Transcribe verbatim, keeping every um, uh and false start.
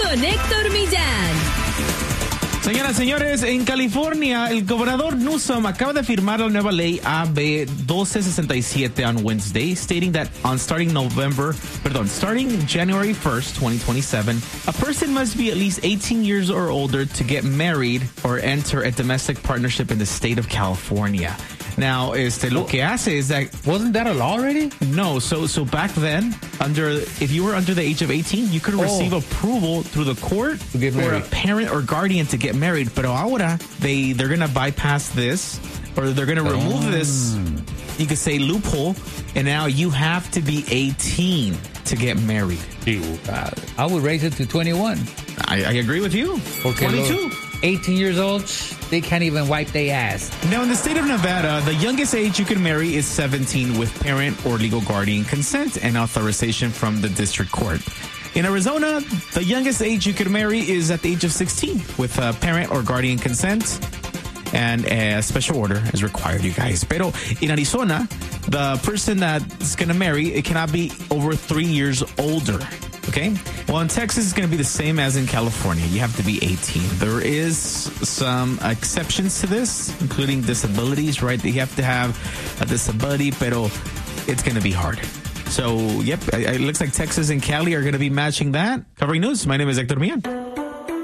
con Héctor Millán. Señoras y señores, en California, el gobernador Newsom acaba de firmar la nueva ley A B doce sesenta y siete on Wednesday, stating that on starting November, perdón, starting January first, twenty twenty-seven, a person must be at least eighteen years or older to get married or enter a domestic partnership in the state of California. Now, este, lo que hace is that... Wasn't that a law already? No. So so back then, under if you were under the age of eighteen, you could Oh. receive approval through the court To get for a married. parent or guardian to get married. Pero ahora, they, they're going to bypass this, or they're going to remove Oh. this, you could say, loophole, and now you have to be eighteen to get married. Uh, I would raise it to twenty-one. I, I agree with you. Okay, twenty-two. look, eighteen years old, they can't even wipe their ass. Now, in the state of Nevada, the youngest age you can marry is seventeen with parent or legal guardian consent and authorization from the district court. In Arizona, the youngest age you can marry is at the age of sixteen with a parent or guardian consent, and a special order is required, you guys. Pero in Arizona, the person that's going to marry, it cannot be over three years older. Okay? Well, in Texas, it's going to be the same as in California. You have to be eighteen. There is some exceptions to this, including disabilities, right? You have to have a disability, pero it's going to be hard. So, yep, it looks like Texas and Cali are going to be matching that. Covering news, my name is Héctor Millán.